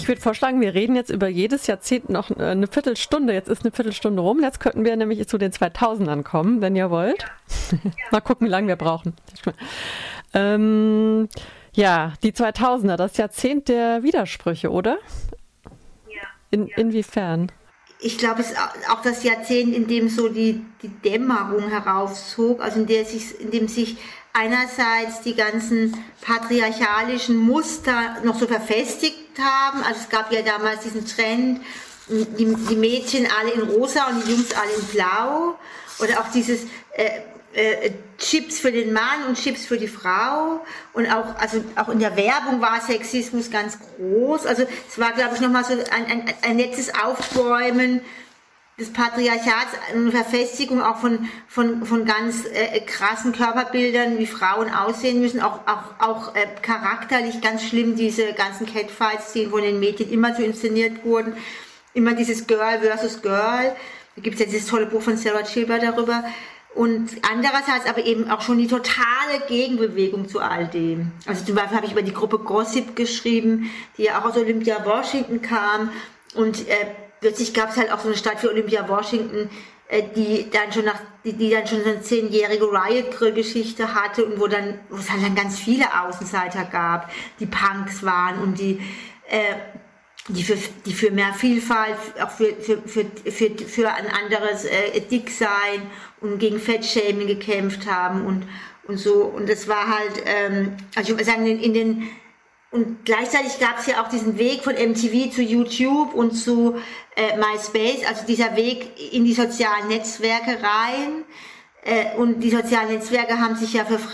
würde vorschlagen, wir reden jetzt über jedes Jahrzehnt noch eine Viertelstunde. Jetzt ist eine Viertelstunde rum. Jetzt könnten wir nämlich zu den 2000ern kommen, wenn ihr wollt. Mal gucken, wie lange wir brauchen. Ja, die 2000er, das Jahrzehnt der Widersprüche, oder? Inwiefern? Ich glaube, es ist auch das Jahrzehnt, in dem so die Dämmerung heraufzog, also in dem sich einerseits die ganzen patriarchalischen Muster noch so verfestigt haben. Also es gab ja damals diesen Trend, die Mädchen alle in rosa und die Jungs alle in blau. Oder auch dieses Chips für den Mann und Chips für die Frau. Und auch in der Werbung war Sexismus ganz groß. Also es war, glaube ich, nochmal so ein nettes Aufbäumen des Patriarchats, eine Verfestigung auch von ganz krassen Körperbildern, wie Frauen aussehen müssen, auch charakterlich ganz schlimm, diese ganzen Catfight-Szenen von den Mädchen immer so inszeniert wurden, immer dieses Girl versus Girl. Da gibt es ja dieses tolle Buch von Sarah Chilber darüber. Und andererseits aber eben auch schon die totale Gegenbewegung zu all dem. Also zum Beispiel habe ich über die Gruppe Gossip geschrieben, die ja auch aus Olympia Washington kam. Und plötzlich gab es halt auch so eine Stadt wie Olympia Washington, die dann schon so eine 10-jährige Riot-Grill-Geschichte hatte und wo es halt dann ganz viele Außenseiter gab, die Punks waren und die für mehr Vielfalt, auch für ein anderes Dicksein und gegen Fettshaming gekämpft haben und so. Und das war halt, also ich würde sagen, und gleichzeitig gab es ja auch diesen Weg von MTV zu YouTube und zu MySpace, also dieser Weg in die sozialen Netzwerke rein. Und die sozialen Netzwerke haben sich ja für